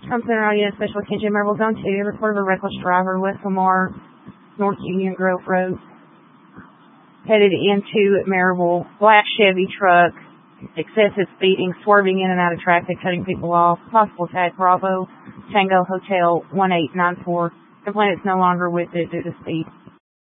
Trump Center IDS Special Attention, Maryville Zone 2, report of a reckless driver, West Lamar, North Union Grove Road, headed into Maryville. Black Chevy truck, excessive speeding, swerving in and out of traffic, cutting people off. Possible tag Bravo, Tango Hotel 1894. Complainant's no longer with it due to speed.